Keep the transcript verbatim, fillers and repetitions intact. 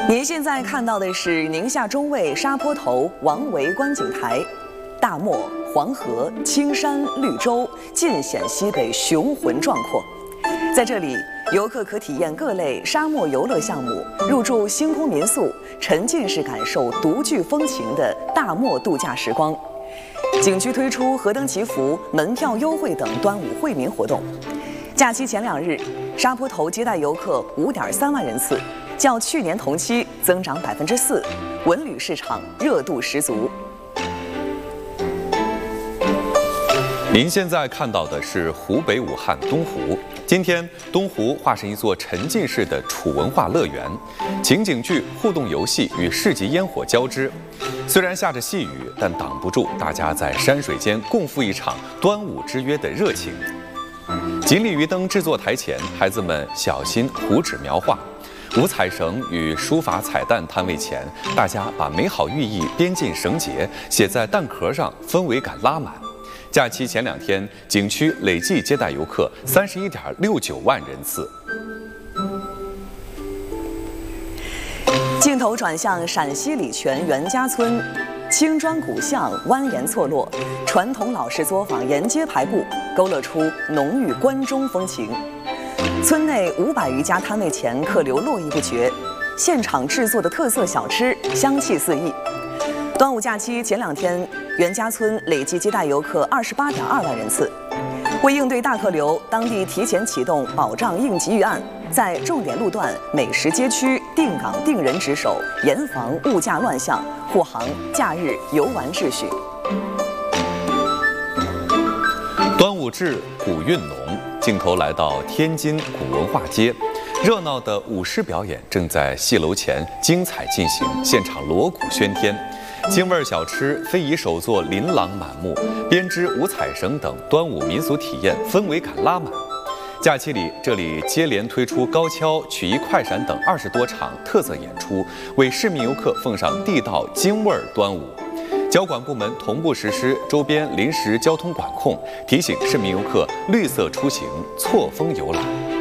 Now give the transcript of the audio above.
您现在看到的是宁夏中卫沙坡头王维观景台，大漠、黄河、青山、绿洲尽显西北雄浑壮阔。在这里，游客可体验各类沙漠游乐项目，入住星空民宿，沉浸式感受独具风情的大漠度假时光。景区推出河灯祈福、门票优惠等端午惠民活动。假期前两日，沙坡头接待游客五点三万人次。 较去年同期增长百分之四，文旅市场热度十足。 您现在看到的是湖北武汉东湖。今天，东湖化身一座沉浸式的楚文化乐园，情景剧、互动游戏与市集烟火交织。虽然下着细雨，但挡不住大家在山水间共赴一场端午之约的热情。锦鲤鱼灯制作台前，孩子们小心糊纸描画。 五彩绳与书法彩蛋摊位前，大家把美好寓意编进绳结，写在蛋壳上，氛围感拉满。假期前两天，景区累计接待游客三十一点六九万人次。 镜头转向陕西礼泉袁家村，青砖古巷蜿蜒错落，传统老式作坊沿街排布，勾勒出浓郁关中风情。 村内五百余家摊位前客流络绎不绝，现场制作的特色小吃香气四溢。端午假期前两天，袁家村累计接待游客二十八点二万人次。为应对大客流，当地提前启动保障应急预案，在重点路段、美食街区定岗定人值守，严防物价乱象，护航假日游玩秩序。 端午至，古韵浓。 镜头来到天津古文化街，热闹的舞狮表演正在戏楼前精彩进行，现场锣鼓喧天，京味小吃、非遗手作琳琅满目，编织五彩绳等端午民俗体验氛围感拉满。假期里，这里接连推出高跷、曲艺快闪等二十多场特色演出，为市民游客奉上地道京味端午。 交管部门同步实施周边临时交通管控，提醒市民游客绿色出行，错峰游览。